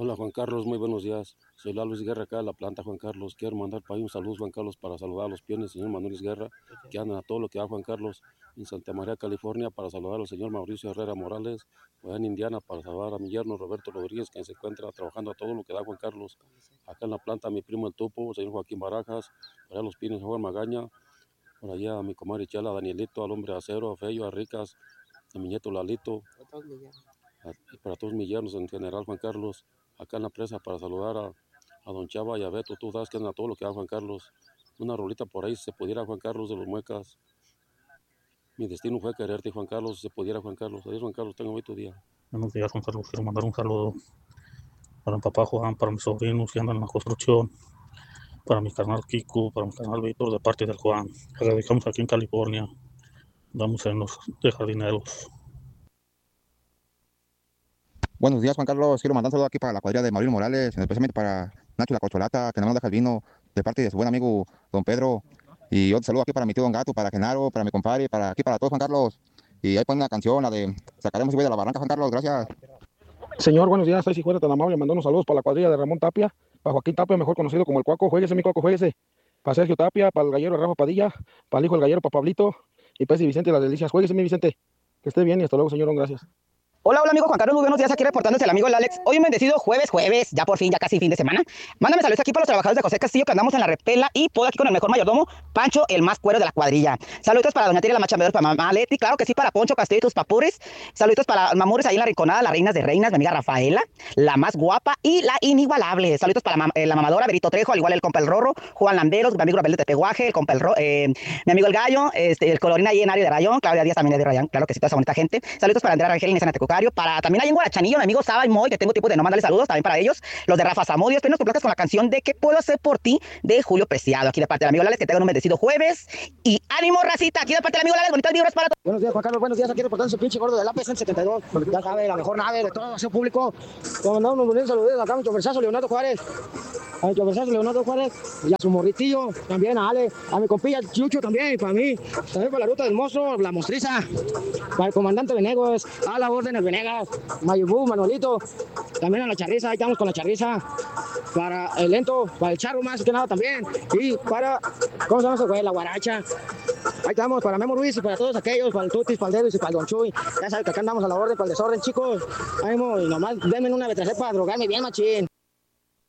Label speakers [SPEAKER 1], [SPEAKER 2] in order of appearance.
[SPEAKER 1] Hola Juan Carlos, muy buenos días. Soy Lalo Luis Guerra acá de la planta Juan Carlos. Quiero mandar para ahí un saludo Juan Carlos para saludar a los piones del señor Manuel Luis Guerra, que andan a todo lo que da Juan Carlos en Santa María, California, para saludar al señor Mauricio Herrera Morales, allá en Indiana, para saludar a mi yerno Roberto Rodríguez, que se encuentra trabajando a todo lo que da Juan Carlos. Acá en la planta mi primo el Topo, el señor Joaquín Barajas, para allá los pines Juan Magaña, por allá a mi comadre Chela, a Danielito, al hombre de acero, a Fello, a Ricas, a mi nieto Lalito, para todos mis yernos en general Juan Carlos, acá en la presa para saludar a don Chava y a Beto, tú sabes que anda todo lo que da Juan Carlos, una rolita por ahí si se pudiera Juan Carlos de los Muecas, mi destino fue quererte Juan Carlos, si se pudiera Juan Carlos, adiós Juan Carlos, tenga un bonito día.
[SPEAKER 2] Buenos días, Juan Carlos. Quiero mandar un saludo para mi papá Juan, para mis sobrinos que andan en la construcción, para mi carnal Kiko, para mi carnal Víctor, de parte del Juan. Radicamos aquí en California, damos en los de jardineros.
[SPEAKER 3] Buenos días, Juan Carlos. Quiero mandar un saludo aquí para la cuadrilla de Mauricio Morales, especialmente para Nacho la Corcholata, que no nos deja el vino, de parte de su buen amigo don Pedro. Y otro saludo aquí para mi tío Don Gato, para Genaro, para mi compadre, para aquí para todos, Juan Carlos. Y ahí ponen una canción, la de Sacaremos y voy de la barranca, Juan Carlos. Gracias.
[SPEAKER 4] Señor, buenos días, soy Sijuela tan amable, mandando unos saludos para la cuadrilla de Ramón Tapia, para Joaquín Tapia, mejor conocido como el Cuaco, juéguese mi Cuaco, juéguese, para Sergio Tapia, para el gallero Rafa Padilla, para el hijo del gallero, para Pablito, y pues y Vicente Las Delicias, juéguese mi Vicente, que esté bien y hasta luego, señor, gracias.
[SPEAKER 5] Hola, amigo Juan Carlos, muy buenos días, aquí reportándose el amigo el Alex. Hoy un bendecido jueves, ya por fin, ya casi fin de semana. Mándame saludos aquí para los trabajadores de José Castillo que andamos en la repela y puedo aquí con el mejor mayordomo, Pancho, el más cuero de la cuadrilla. Saludos para doña Tira la Machamedor, para mamá Leti, claro que sí, para Poncho Castillo y tus papures. Saludos para Mamures ahí en la rinconada, las reinas de reinas, mi amiga Rafaela, la más guapa y la inigualable. Saludos para la mamadora, Berito Trejo, al igual el compa el Rorro, Juan Landeros, mi amigo Rabel de Tepeguaje, el compa mi amigo el Gallo, el Colorín ahí en área de Rayón, Claudia Díaz también es de Rayón, claro que sí, toda esa bonita gente. Saludos para Andrea Rangel y Inés Anatecucario, para también hay en Guarachanillo, mi amigo Saba y Moy, que tengo tiempo de no mandarle saludos, también para ellos, los de Rafa Zamudio. Nos complacas con la canción de ¿Qué puedo hacer por ti? De Julio Preciado, aquí de parte del amigo Lales, que tengan un bendecido jueves, y ánimo racita, aquí de parte del amigo Lales, bonitas vibras para todos.
[SPEAKER 6] Buenos días, Juan Carlos, buenos días, aquí reportando su pinche gordo del APC 72, ya sabe, la mejor nave de todo el público. Le mandamos unos bonitos saludos acá a mi choferzazo Leonardo Juárez, y a su morritillo, también a Ale, a mi compilla Chucho también, y para mí, también para la ruta del monstruo, la mostriza, para el comandante Venegos, a la orden del Venegas, Mayubú, Manuelito, también a la Charriza, ahí estamos con la Charriza, para el Lento, para el Charro más que nada también, y para, ¿cómo se llama ese güey? La Guaracha, ahí estamos para Memo Ruiz y para todos aquellos, para el Tutis, para el Dedos y para el Don Chuy, ya saben que acá andamos a la orden, para el desorden, chicos, ánimo, y nomás denme una betracé para drogarme bien machín.